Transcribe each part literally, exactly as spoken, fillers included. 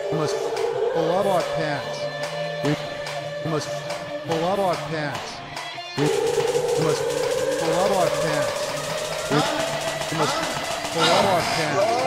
We must pull up our pants. We must pull up our pants. We must pull up our pants. We must pull up our pants.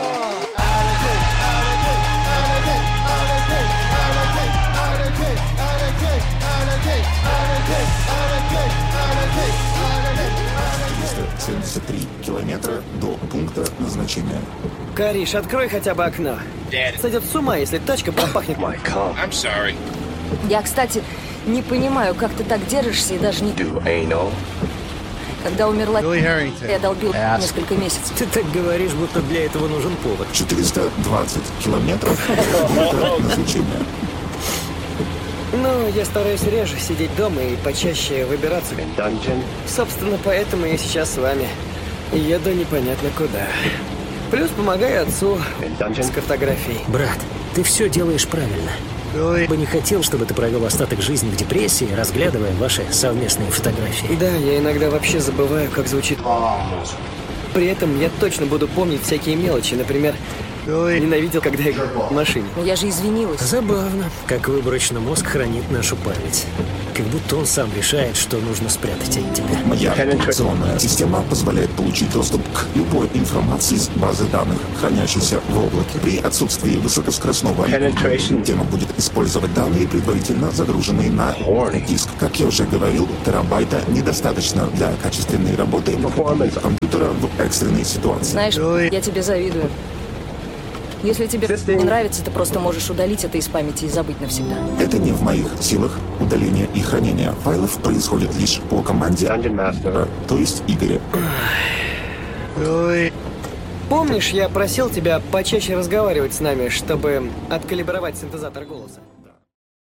триста семьдесят три километра до пункта назначения. Кариш, открой хотя бы окно. Daddy. Сойдет с ума, если тачка пропахнет. I'm sorry. Я, кстати, не понимаю, как ты так держишься и даже не... Do anal. Когда умерла, Billy Harrington. я долбил Ass. несколько месяцев. Ты так говоришь, будто для этого нужен повод. четыреста двадцать километров до пункта назначения. Ну, я стараюсь реже сидеть дома и почаще выбираться. Dungeon. Собственно, поэтому я сейчас с вами. И еду непонятно куда. Плюс помогаю отцу с Dungeon. картографией. Брат, ты все делаешь правильно. Billy. Я бы не хотел, чтобы ты провел остаток жизни в депрессии, разглядывая ваши совместные фотографии. Да, я иногда вообще забываю, как звучит. При этом я точно буду помнить всякие мелочи. Например, Billy. ненавидел, когда я в машине. Но я же извинилась. Забавно, как выборочно мозг хранит нашу память. Как будто он сам решает, что нужно спрятать от тебя. Моя операционная система позволяет получить доступ к любой информации из базы данных, хранящейся в облаке. При отсутствии высокоскоростного Penetration. тема будет использовать данные, предварительно загруженные на диск. Как я уже говорил, терабайта недостаточно для качественной работы компьютера в экстренной ситуации. Знаешь, Billy. я тебе завидую. Если тебе не нравится, ты просто можешь удалить это из памяти и забыть навсегда. Это не в моих силах. Удаление и хранение файлов происходит лишь по команде, Dungeon Master. э, то есть Игоря. Billy. Помнишь, я просил тебя почаще разговаривать с нами, чтобы откалибровать синтезатор голоса?